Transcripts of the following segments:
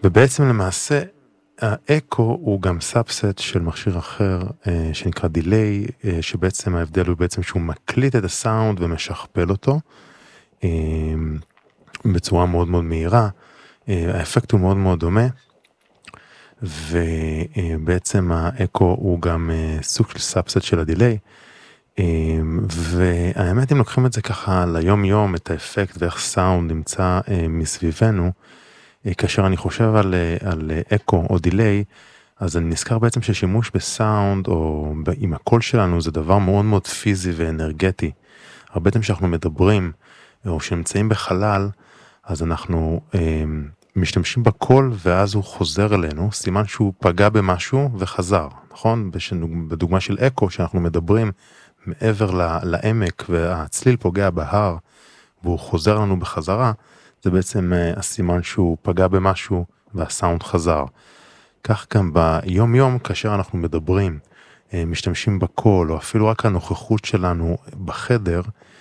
ובעצם למעשה, האקו הוא גם סאבסט של מכשיר אחר שנקרא דיליי, שבעצם ההבדל הוא בעצם שהוא מקליט את הסאונד ומשכפל אותו בצורה מאוד מאוד מהירה. האפקט הוא מאוד מאוד דומה, ובעצם האקו הוא גם סוג של סאבסט של הדיליי, והאמת אם לוקחים את זה ככה ליום יום, את האפקט ואיך סאונד נמצא מסביבנו, כאשר אני חושב על אקו או דיליי, אז אני נזכר בעצם ששימוש בסאונד או עם הקול שלנו זה דבר מאוד מאוד פיזי ואנרגטי. הרבה פעמים שאנחנו מדברים או שנמצאים בחלל, אז אנחנו משתמשים בקול ואז הוא חוזר אלינו, סימן שהוא פגע במשהו וחזר, נכון? בדוגמה של אקו שאנחנו מדברים מעבר לעמק והצליל פוגע בהר והוא חוזר לנו בחזרה, זה בעצם הסימן שהוא פגע במשהו והסאונד חזר. כך גם ביום יום כאשר אנחנו מדברים, משתמשים בקול או אפילו רק הנוכחות שלנו בחדר,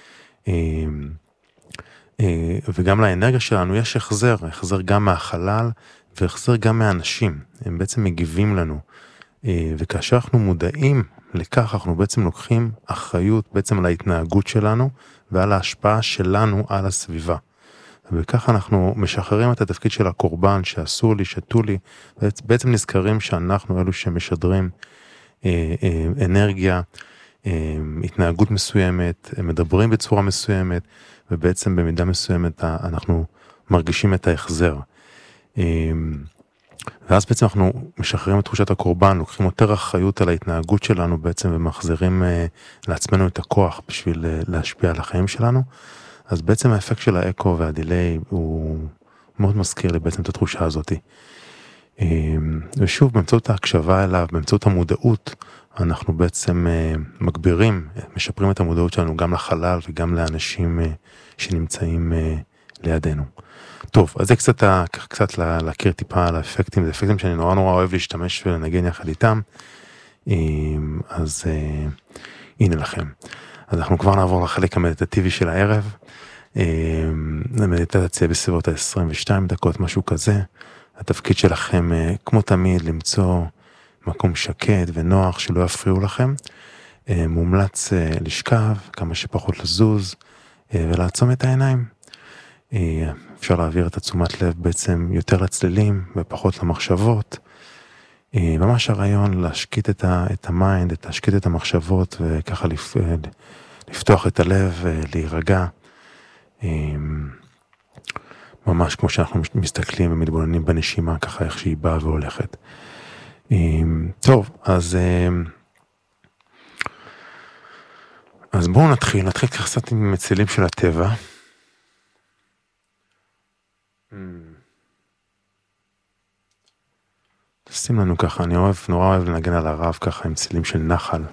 וגם לאנרגיה שלנו יש החזר גם מהחלל והחזר גם מהאנשים, הם בעצם מגיבים לנו, וכאשר אנחנו מודעים לכך אנחנו בעצם לוקחים אחריות בעצם על ההתנהגות שלנו ועל ההשפעה שלנו על הסביבה. וכך אנחנו משחררים את התפקיד של הקורבן שעשו לי, שתו לי, בעצם נזכרים שאנחנו אלו שמשדרים אנרגיה, התנהגות מסוימת, מדברים בצורה מסוימת, ובעצם במידה מסוימת אנחנו מרגישים את ההחזר. ואז בעצם אנחנו משחררים את תחושת הקורבן, לוקחים יותר אחריות על ההתנהגות שלנו בעצם, ומחזירים לעצמנו את הכוח בשביל להשפיע על החיים שלנו. אז בעצם האפקט של האקו והדיליי הוא מאוד מזכיר לי בעצם את התחושה הזאת. ושוב, באמצעות ההקשבה אליו, באמצעות המודעות, אנחנו בעצם מגבירים, משפרים את המודעות שלנו גם לחלל וגם לאנשים שנמצאים לידינו. טוב, אז זה קצת להכיר טיפה על האפקטים, זה אפקטים שאני נורא אוהב להשתמש ולנגן יחד איתם, אז הנה לכם. אז אנחנו כבר נעבור לחלק המדיטטיבי של הערב, המדיטציה בסביבות ה-22 דקות, משהו כזה. התפקיד שלכם, כמו תמיד, למצוא מקום שקט ונוח שלא יפריעו לכם. מומלץ לשכב, כמה שפחות לזוז, ולעצום את העיניים. אפשר להעביר את התשומת לב בעצם יותר לצלילים ופחות למחשבות. ממש הרעיון להשקיט את המיינד, להשקיט את המחשבות וככה לפתוח את הלב, להירגע. ממש כמו שאנחנו מסתכלים ומתבוננים בנשימה ככה איך שהיא באה והולכת. טוב, אז בואו נתחיל קצת עם מצילים של הטבע. שים לנו ככה, אני נורא אוהב לנגן על הרב ככה עם צילים של נחל.